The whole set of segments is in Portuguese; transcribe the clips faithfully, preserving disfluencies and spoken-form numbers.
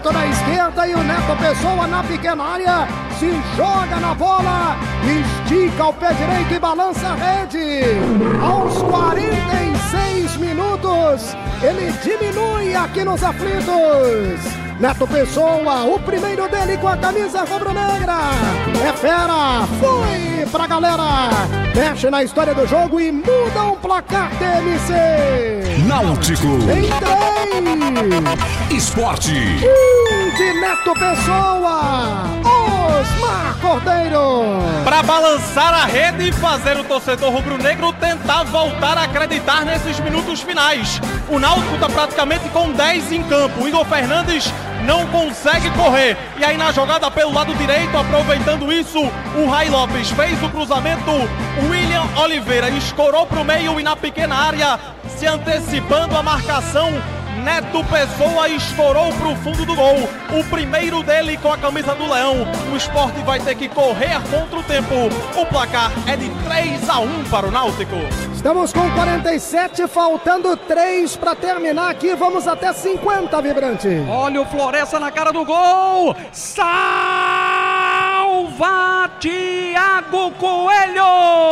lançamento da esquerda e o Neto Pessoa na pequena área se joga na bola, estica o pé direito e balança a rede. Aos quarenta e seis minutos, ele diminui aqui nos aflitos. Neto Pessoa, o primeiro dele com a camisa rubro-negra. É fera, foi pra galera. Mexe na história do jogo e muda o placar T M C. Náutico. Em três. Esporte. Um de Neto Pessoa. Osmar Cordeiro. Pra balançar a rede e fazer o torcedor rubro-negro tentar voltar a acreditar nesses minutos finais. O Náutico tá praticamente com dez em campo. O Igor Fernandes não consegue correr. E aí na jogada pelo lado direito, aproveitando isso, o Rai Lopes fez o cruzamento. O William Oliveira escorou pro meio e na pequena área, se antecipando a marcação, Neto Pessoa escorou pro fundo do gol. O primeiro dele com a camisa do Leão. O Sport vai ter que correr contra o tempo. O placar é de três a um para o Náutico. Estamos com quarenta e sete, faltando três para terminar aqui. Vamos até cinquenta, Vibrante. Olha o Floresta na cara do gol. Salva Thiago Coelho.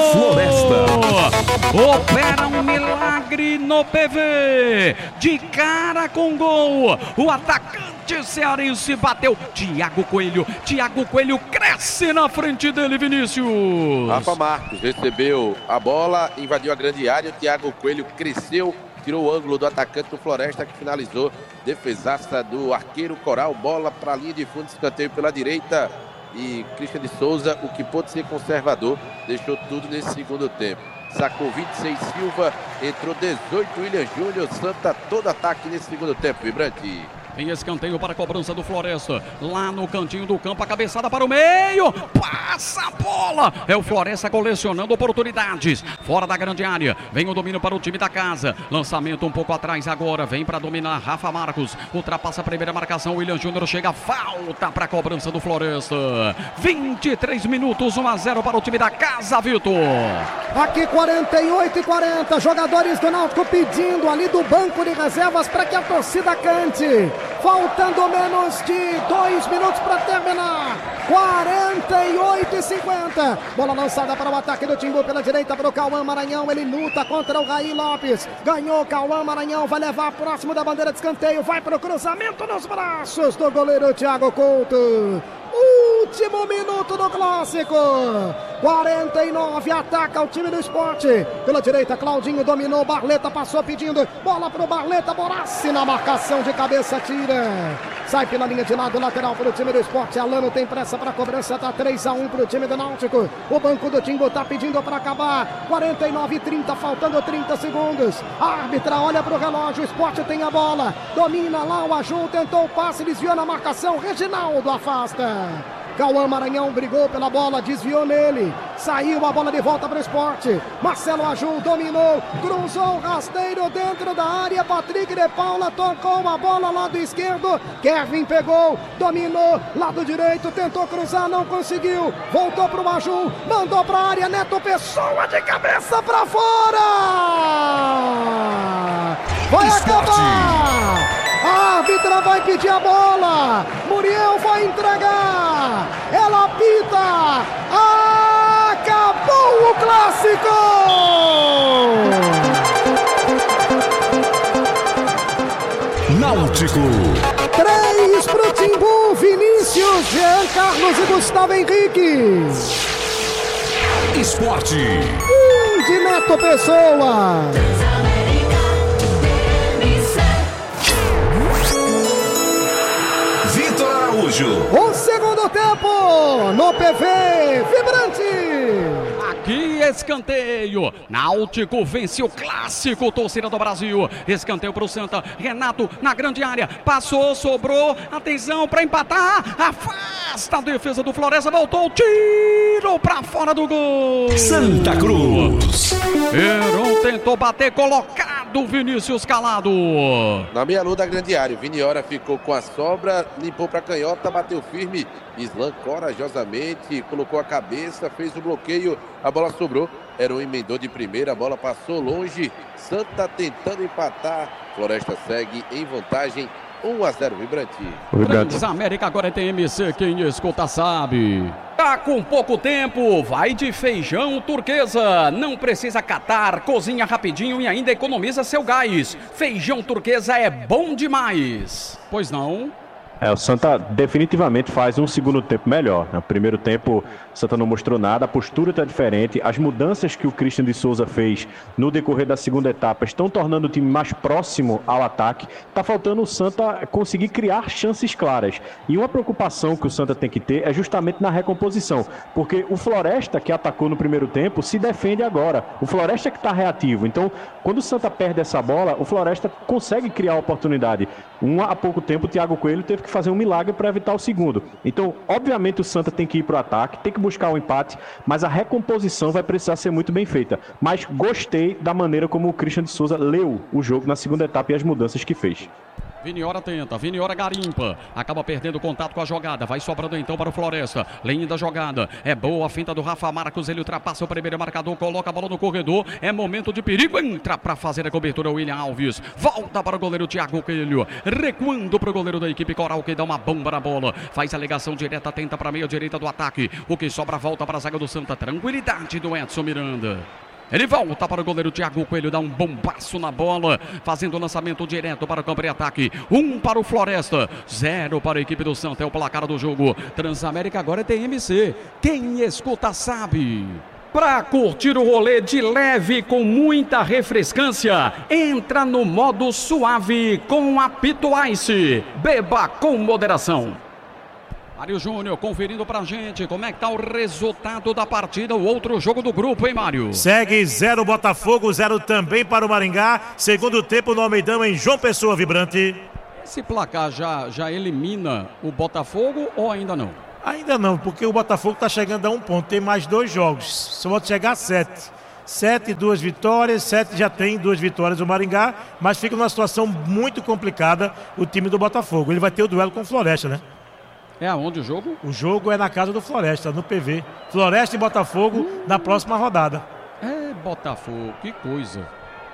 Floresta opera um milagre no P V. De cara com gol. O atacante cearense bateu. Thiago Coelho. Thiago Coelho cresce na frente dele, Vinícius. Rafa Marcos recebeu a bola, invadiu a grande área. O Thiago Coelho cresceu, tirou o ângulo do atacante do Floresta, que finalizou. Defesaça do arqueiro Coral. Bola para a linha de fundo, escanteio pela direita. E Christian de Souza, o que pôde ser conservador, deixou tudo nesse segundo tempo. Sacou vinte e seis Silva, entrou dezoito William Júnior. Santa todo ataque nesse segundo tempo, Vibrante. Tem escanteio para a cobrança do Floresta. Lá no cantinho do campo, a cabeçada para o meio. Passa a bola. É o Floresta colecionando oportunidades. Fora da grande área. Vem o domínio para o time da casa. Lançamento um pouco atrás agora. Vem para dominar Rafa Marcos. Ultrapassa a primeira marcação. William Júnior chega. Falta para a cobrança do Floresta. vinte e três minutos, um a zero para o time da casa, Vitor. Aqui quarenta e oito e quarenta. Jogadores do Náutico pedindo ali do banco de reservas para que a torcida cante. Faltando menos de dois minutos para terminar. quarenta e oito e cinquenta. Bola lançada para o ataque do Timbu pela direita para o Cauã Maranhão. Ele luta contra o Rai Lopes. Ganhou Cauã Maranhão. Vai levar próximo da bandeira de escanteio. Vai para o cruzamento nos braços do goleiro Thiago Couto. Último minuto do clássico. quarenta e nove, ataca o time do Sport. Pela direita, Claudinho dominou. Barleta passou pedindo. Bola pro Barleta. Borassi na marcação de cabeça, tira. Sai pela linha de lado, lateral para o time do Sport. Alano tem pressa para a cobrança. Tá três a um para o time do Náutico. O banco do Timbu tá pedindo para acabar. quarenta e nove e trinta, faltando trinta segundos. A árbitra olha pro relógio. O Sport tem a bola. Domina lá o Aju. Tentou o passe, desviou na marcação. Reginaldo afasta. Cauã Maranhão brigou pela bola, desviou nele. Saiu a bola de volta para o Sport. Marcelo Aju dominou, cruzou o rasteiro dentro da área. Patrick de Paula tocou a bola lado esquerdo. Kevin pegou, dominou, lado direito, tentou cruzar, não conseguiu. Voltou para o Aju, mandou para a área. Neto Pessoa de cabeça para fora. Vai Esporte. acabar. A árbitra vai pedir a bola. Muriel vai entregar. Ela apita. Acabou o clássico. Náutico. Três pro Timbu. Vinícius, Jean Carlos e Gustavo Henrique. Esporte. Um de Neto Pessoa. O segundo tempo no P V Vibrante. Aqui escanteio. Náutico vence o clássico, torcida do Brasil. Escanteio para o Santa. Renato na grande área. Passou, sobrou. Atenção para empatar. Afasta a defesa do Floresta. Voltou. Tiro para fora do gol. Santa Cruz. Heron tentou bater. Colocado Vinícius Calado. Na meia lua da grande área, o Viniora ficou com a sobra, limpou para a canhota, bateu firme. Islan corajosamente colocou a cabeça, fez o bloqueio, a bola sobrou. Heron emendou de primeira, a bola passou longe. Santa tentando empatar. Floresta segue em vantagem um a zero, Vibrante. Transamérica agora é T M C, quem escuta sabe. Tá com pouco tempo, vai de feijão turquesa. Não precisa catar, cozinha rapidinho e ainda economiza seu gás. Feijão turquesa é bom demais. Pois não? É, o Santa definitivamente faz um segundo tempo melhor. No primeiro tempo, o Santa não mostrou nada, a postura está diferente, as mudanças que o Christian de Souza fez no decorrer da segunda etapa estão tornando o time mais próximo ao ataque. Está faltando o Santa conseguir criar chances claras. E uma preocupação que o Santa tem que ter é justamente na recomposição, porque o Floresta, que atacou no primeiro tempo, se defende agora. O Floresta que está reativo. Então, quando o Santa perde essa bola, o Floresta consegue criar oportunidade. Um, há pouco tempo, o Thiago Coelho teve que fazer um milagre para evitar o segundo. Então, obviamente, o Santa tem que ir para o ataque, tem que buscar o empate, mas a recomposição vai precisar ser muito bem feita. Mas gostei da maneira como o Christian de Souza leu o jogo na segunda etapa e as mudanças que fez. Viniora tenta, Viniora garimpa, acaba perdendo contato com a jogada, vai sobrando então para o Floresta, linda jogada, é boa a finta do Rafa Marcos, ele ultrapassa o primeiro marcador, coloca a bola no corredor, é momento de perigo, entra para fazer a cobertura o William Alves, volta para o goleiro Thiago Coelho, recuando para o goleiro da equipe Coral, que dá uma bomba na bola, faz a ligação direta, tenta para a meia direita do ataque, o que sobra volta para a zaga do Santa, tranquilidade do Edson Miranda. Ele volta para o goleiro Thiago Coelho, dá um bombaço na bola, fazendo o lançamento direto para o campo de ataque. Um para o Floresta, zero para a equipe do Santa, é o placar do jogo. Transamérica agora é T M C, quem escuta sabe. Para curtir o rolê de leve com muita refrescância, entra no modo suave com Apito Ice. Beba com moderação. Mário Júnior conferindo pra gente como é que tá o resultado da partida, o outro jogo do grupo, hein, Mário? Segue zero Botafogo, zero também para o Maringá. Segundo tempo no Almeidão em João Pessoa, Vibrante. Esse placar já, já elimina o Botafogo ou ainda não? Ainda não, porque o Botafogo tá chegando a um ponto, tem mais dois jogos, só pode chegar a sete. Sete, duas vitórias, sete já tem duas vitórias o Maringá, mas fica numa situação muito complicada o time do Botafogo. Ele vai ter o duelo com o Floresta, né? É aonde o jogo? O jogo é na casa do Floresta, no P V. Floresta e Botafogo uh. na próxima rodada. É, Botafogo, que coisa.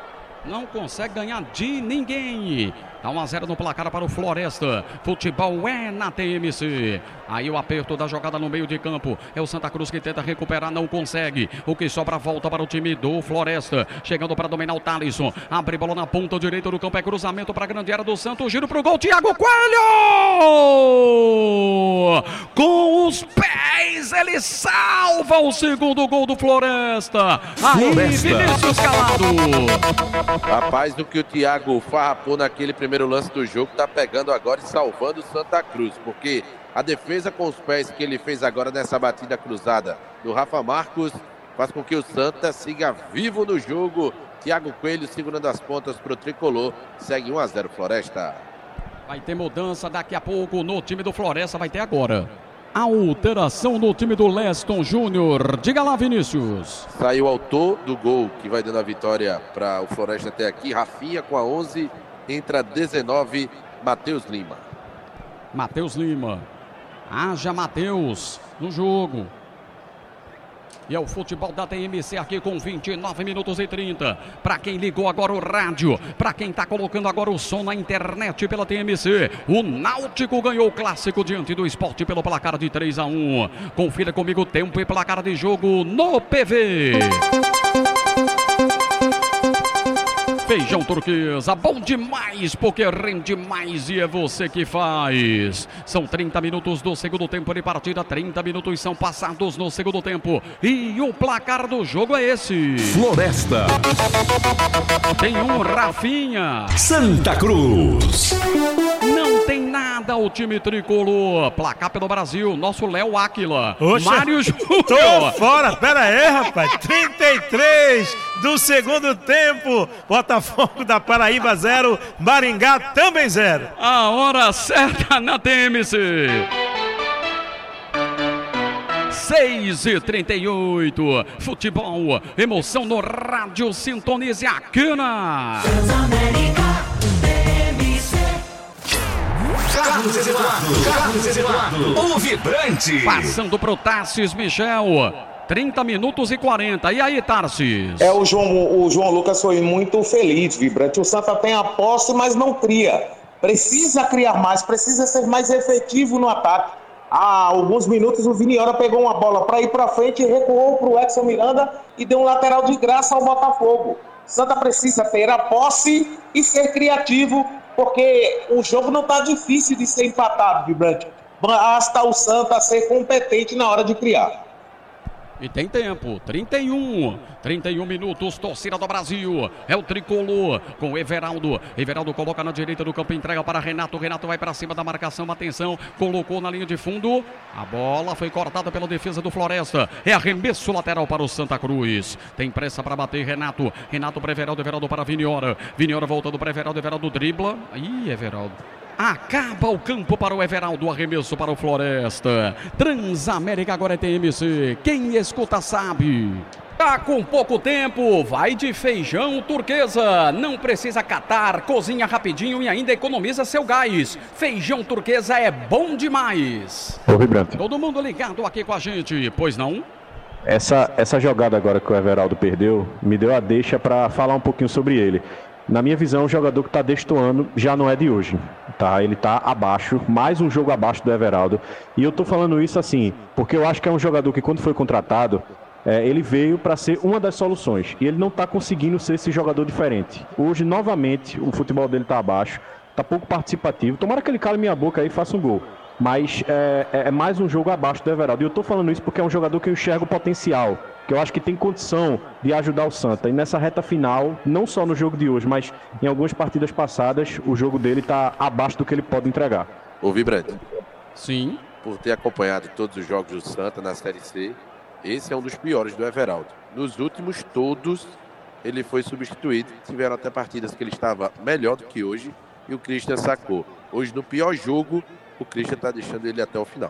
Não consegue ganhar de ninguém. Dá um a zero no placar para o Floresta. Futebol é na T M C. Aí o aperto da jogada no meio de campo. É o Santa Cruz que tenta recuperar, não consegue. O que sobra volta para o time do Floresta. Chegando para dominar o Thalisson. Abre bola na ponta direita do campo. É cruzamento para a grande área do Santos. Giro para o gol. Thiago Coelho! Com os pés ele salva o segundo gol do Floresta. Aí Vinícius Calado. Rapaz, do que o Thiago farrapou naquele primeiro lance do jogo, tá pegando agora e salvando o Santa Cruz, porque a defesa com os pés que ele fez agora nessa batida cruzada do Rafa Marcos faz com que o Santa siga vivo no jogo. Thiago Coelho segurando as pontas pro tricolor, segue um a zero Floresta. Vai ter mudança daqui a pouco no time do Floresta, vai ter agora. Alteração no time do Leston Júnior. Diga lá, Vinícius. Saiu o autor do gol que vai dando a vitória para o Floresta até aqui. Rafinha com a onze, entra dezenove, Matheus Lima. Matheus Lima. Haja Matheus no jogo. E é o futebol da T M C aqui com vinte e nove minutos e trinta. Para quem ligou agora o rádio, para quem está colocando agora o som na internet pela T M C, o Náutico ganhou o clássico diante do Sport pelo placar de três a um. Confira comigo o tempo e placar de jogo no P V. Feijão turquesa, bom demais, porque rende mais e é você que faz. São trinta minutos do segundo tempo de partida, trinta minutos são passados no segundo tempo. E o placar do jogo é esse. Floresta. Tem um Rafinha. Santa Cruz. Não tem nada o time tricolor. Placar pelo Brasil, nosso Léo Áquila. Oxa, Mário Júnior. Tô fora, pera aí, rapaz. trinta e três do segundo tempo. Botafogo da Paraíba zero, Maringá também zero. A hora certa na T M C. seis e trinta e oito. Futebol, emoção no rádio, sintonize aqui na Transamérica T M C. Carlos Eduardo, Carlos Eduardo, o vibrante. Passando pro Tarsis Michel. trinta minutos e quarenta. E aí, Tarsis? É, o João, o João Lucas foi muito feliz, Vibrante. O Santa tem a posse, mas não cria. precisa criar mais, precisa ser mais efetivo no ataque. Há alguns minutos o Viniora pegou uma bola para ir para frente, recuou para o Edson Miranda e deu um lateral de graça ao Botafogo. Santa precisa ter a posse e ser criativo, porque o jogo não está difícil de ser empatado, Vibrante. Basta o Santa ser competente na hora de criar. E tem tempo, trinta e um, trinta e um minutos, torcida do Brasil, é o tricolor com o Everaldo, Everaldo coloca na direita do campo, entrega para Renato, Renato vai para cima da marcação, atenção, colocou na linha de fundo, a bola foi cortada pela defesa do Floresta, é arremesso lateral para o Santa Cruz, tem pressa para bater Renato, Renato para Everaldo, Everaldo para Viniora, Viniora voltando para Everaldo, Everaldo dribla, ih, Everaldo. Acaba o campo para o Everaldo, arremesso para o Floresta. Transamérica agora é T M C. Quem escuta sabe. Tá com pouco tempo, vai de feijão turquesa. Não precisa catar, cozinha rapidinho e ainda economiza seu gás. Feijão turquesa é bom demais. Ô, Vibrante. Todo mundo ligado aqui com a gente, pois não? Essa, essa jogada agora que o Everaldo perdeu me deu a deixa para falar um pouquinho sobre ele. Na minha visão, o jogador que está destoando já não é de hoje, tá? Ele está abaixo, mais um jogo abaixo do Everaldo. E eu estou falando isso assim, porque eu acho que é um jogador que quando foi contratado, é, ele veio para ser uma das soluções. E ele não está conseguindo ser esse jogador diferente. Hoje, novamente, o futebol dele está abaixo, está pouco participativo. Tomara que ele cale minha boca aí e faça um gol. Mas é, é mais um jogo abaixo do Everaldo. E eu estou falando isso porque é um jogador que eu enxergo potencial, que eu acho que tem condição de ajudar o Santa. E nessa reta final, não só no jogo de hoje, mas em algumas partidas passadas, o jogo dele está abaixo do que ele pode entregar. Ô, Vibrante. Sim. Por ter acompanhado todos os jogos do Santa na Série C, esse é um dos piores do Everaldo. Nos últimos todos, ele foi substituído. Tiveram até partidas que ele estava melhor do que hoje e o Christian sacou. Hoje, no pior jogo, o Christian está deixando ele até o final.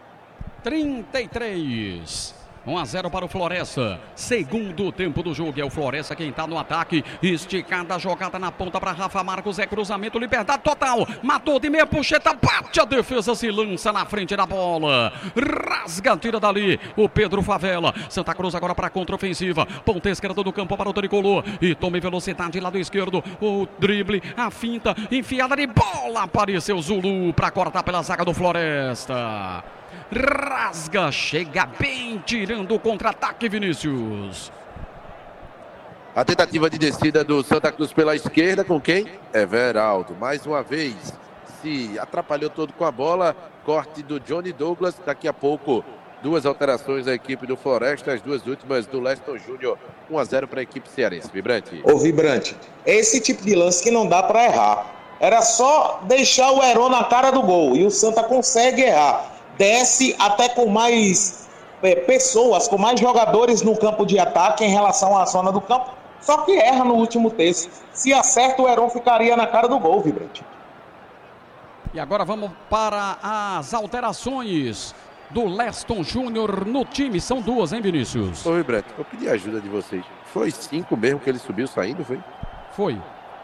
trinta e três. um a zero para o Floresta. Segundo tempo do jogo. É o Floresta quem está no ataque. Esticada a jogada na ponta para Rafa Marcos. É cruzamento, liberdade total. Matou de meia puxeta. Bate a defesa, se lança na frente da bola. Rasga, tira dali o Pedro Favela. Santa Cruz agora para a contra-ofensiva. Ponta esquerda do campo para o tricolor. E tome velocidade lado esquerdo. O drible, a finta, enfiada de bola. Apareceu Zulu para cortar pela zaga do Floresta. Rasga, chega bem, tirando o contra-ataque, Vinícius. A tentativa de descida do Santa Cruz pela esquerda, com quem? Everaldo, mais uma vez, se atrapalhou todo com a bola. Corte do Johnny Douglas, daqui a pouco, duas alterações da equipe do Floresta, as duas últimas do Leston Júnior, um a zero para a equipe cearense. Vibrante. Ô, Vibrante, é esse tipo de lance que não dá para errar. Era só deixar o Heron na cara do gol, e o Santa consegue errar. Desce até com mais é, pessoas, com mais jogadores no campo de ataque em relação à zona do campo, só que erra no último terço. Se acerta, o Heron ficaria na cara do gol, Vibrante. E agora vamos para as alterações do Leston Júnior no time. São duas, hein, Vinícius? Ô, Vibrante, eu pedi a ajuda de vocês. Foi cinco mesmo que ele subiu saindo, foi? Foi.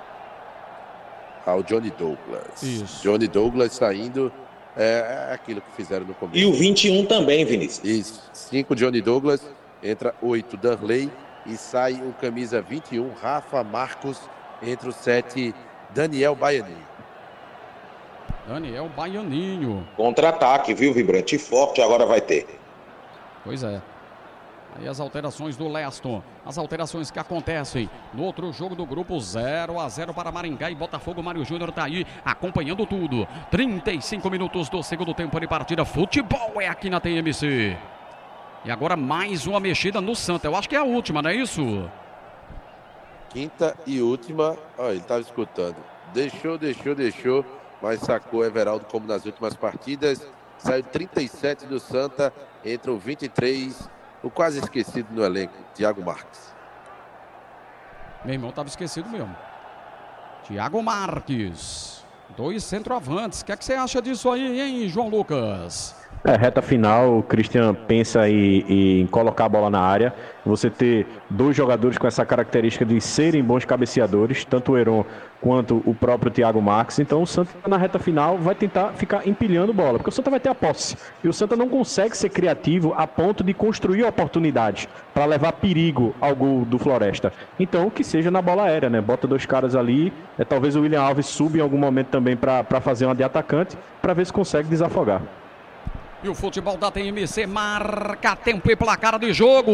Ah, o Johnny Douglas. Isso. Johnny Douglas saindo... É aquilo que fizeram no começo. E o vinte e um também, Vinícius. Isso. cinco, Johnny Douglas. Entra oito, Danley. E sai o camisa vinte e um, Rafa Marcos. Entra o sete, Daniel Baianinho. Daniel Baianinho. Contra-ataque, viu, Vibrante? Forte agora vai ter. Pois é. Aí as alterações do Leston, as alterações que acontecem no outro jogo do grupo, zero a zero para Maringá e Botafogo. Mário Júnior está aí acompanhando tudo. trinta e cinco minutos do segundo tempo de partida. Futebol é aqui na T M C. E agora mais uma mexida no Santa. Eu acho que é a última, não é isso? Quinta e última. Olha, ele estava escutando. Deixou, deixou, deixou. Mas sacou Everaldo como nas últimas partidas. Saiu trinta e sete do Santa. Entra o vinte e três. O quase esquecido no elenco, Thiago Marques. Meu irmão estava esquecido mesmo. Thiago Marques. Dois centroavantes. O que é que você acha disso aí, hein, João Lucas? É, reta final, o Christian pensa em, em colocar a bola na área. Você ter dois jogadores com essa característica de serem bons cabeceadores, tanto o Heron quanto o próprio Thiago Marques. Então o Santa na reta final vai tentar ficar empilhando bola, porque o Santa vai ter a posse. E o Santa não consegue ser criativo a ponto de construir oportunidades para levar perigo ao gol do Floresta. Então que seja na bola aérea, né? Bota dois caras ali, é, talvez o William Alves suba em algum momento também para fazer uma de atacante, para ver se consegue desafogar. E o futebol da T M C marca tempo e placar de jogo.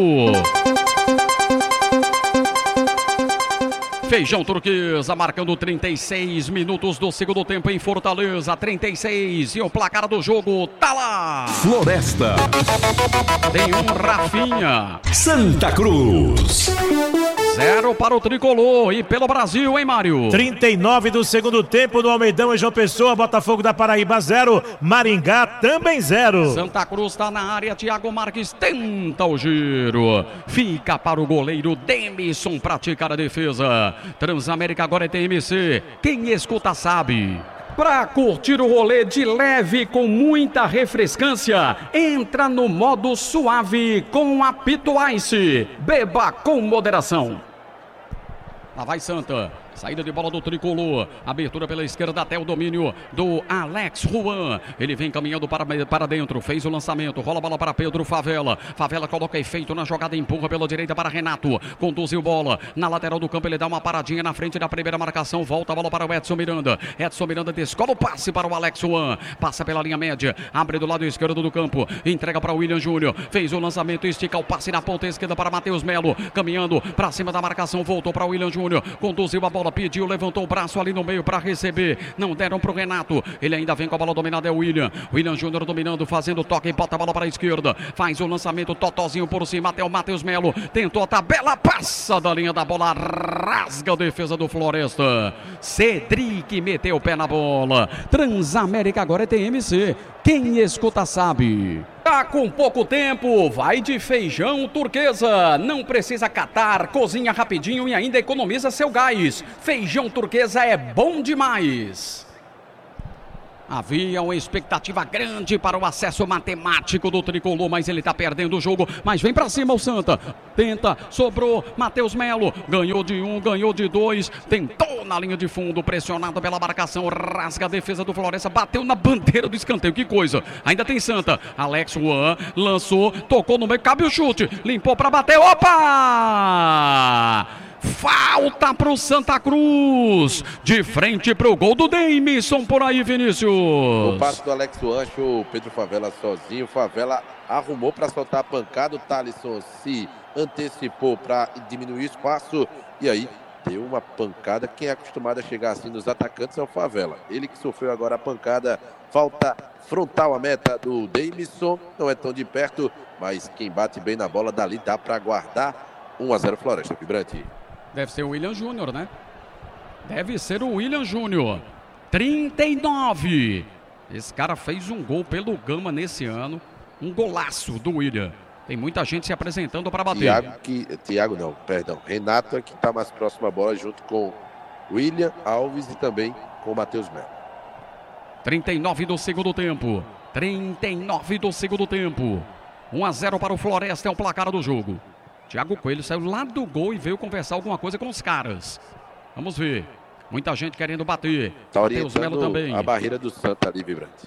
Feijão Turquesa marcando trinta e seis minutos do segundo tempo em Fortaleza, trinta e seis, e o placar do jogo tá lá. Floresta. Tem um Rafinha. Santa Cruz. Zero para o Tricolor e pelo Brasil, hein, Mário? trinta e nove do segundo tempo no Almeidão e João Pessoa, Botafogo da Paraíba zero, Maringá também zero. Santa Cruz está na área, Thiago Marques tenta o giro. Fica para o goleiro Demison praticar a defesa. Transamérica agora é T M C. Quem escuta sabe. Pra curtir o rolê de leve com muita refrescância, entra no modo suave com Apito Ice. Beba com moderação. Lá vai Santa. Saída de bola do Tricolor, abertura pela esquerda até o domínio do Alex Juan. Ele vem caminhando para, para dentro, fez o lançamento, rola a bola para Pedro Favela. Favela coloca efeito na jogada, empurra pela direita para Renato. Conduziu bola na lateral do campo, ele dá uma paradinha na frente da primeira marcação, volta a bola para o Edson Miranda. Edson Miranda descola o passe para o Alex Juan, passa pela linha média, abre do lado esquerdo do campo, entrega para o William Júnior, fez o lançamento, estica o passe na ponta esquerda para Matheus Melo, caminhando para cima da marcação, voltou para o William Júnior, conduziu a bola, pediu, levantou o braço ali no meio para receber, não deram para o Renato, ele ainda vem com a bola dominada, é o William, William Júnior dominando, fazendo toque, bota a bola para a esquerda, faz o lançamento, totozinho por cima, até o Matheus Melo, tentou a tabela, passa da linha da bola, rasga a defesa do Floresta, Cedric meteu o pé na bola, Transamérica agora é T M C, quem escuta sabe. Tá com pouco tempo, vai de Feijão Turquesa. Não precisa catar, cozinha rapidinho e ainda economiza seu gás. Feijão Turquesa é bom demais. Havia uma expectativa grande para o acesso matemático do Tricolor, mas ele tá perdendo o jogo, mas vem pra cima o Santa, tenta, sobrou, Matheus Melo, ganhou de um, ganhou de dois, tentou na linha de fundo, pressionado pela marcação, rasga a defesa do Floresta, bateu na bandeira do escanteio, que coisa, ainda tem Santa, Alex Juan, lançou, tocou no meio, cabe o chute, limpou pra bater, opa! Falta pro Santa Cruz, de frente pro gol do Demison, por aí, Vinícius. O passe do Alex Ancho, o Pedro Favela sozinho, Favela arrumou para soltar a pancada, o Thalisson se antecipou para diminuir o espaço e aí deu uma pancada. Quem é acostumado a chegar assim nos atacantes é o Favela, ele que sofreu agora a pancada, falta frontal a meta do Demison, não é tão de perto, mas quem bate bem na bola dali dá para guardar. Um a zero Floresta, Vibrante. Deve ser o William Júnior, né? Deve ser o William Júnior. trinta e nove. Esse cara fez um gol pelo Gama nesse ano. Um golaço do William. Tem muita gente se apresentando para bater. Thiago, que, Thiago não, perdão. Renato é que está mais próximo à bola junto com William Alves e também com o Matheus Melo. trinta e nove do segundo tempo. trinta e nove do segundo tempo. um a zero para o Floresta, é o placar do jogo. Thiago Coelho saiu lá do gol e veio conversar alguma coisa com os caras. Vamos ver. Muita gente querendo bater. Está orientando também a barreira do Santa ali, Vibrante.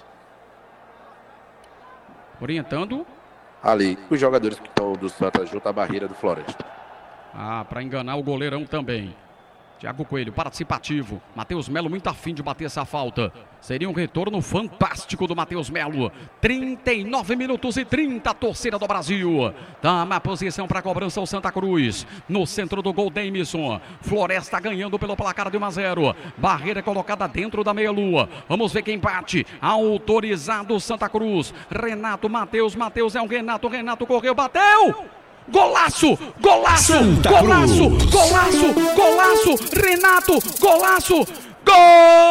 Orientando? Ali, os jogadores que estão do Santa junto à barreira do Floresta. Ah, para enganar o goleirão também. Thiago Coelho, participativo. Matheus Melo muito afim de bater essa falta. Seria um retorno fantástico do Matheus Melo. trinta e nove minutos e trinta, a torcida do Brasil. Tá na posição para a cobrança o Santa Cruz. No centro do gol, Demison. Floresta ganhando pelo placar de um a zero. Barreira colocada dentro da meia-lua. Vamos ver quem bate. Autorizado Santa Cruz. Renato, Matheus, Matheus é um Renato. Renato correu, bateu! Golaço, golaço, Santa golaço, Cruz. golaço, golaço, Renato, golaço, gol!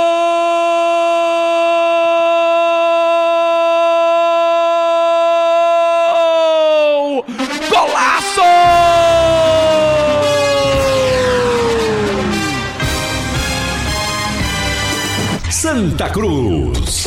Golaço! Santa Cruz.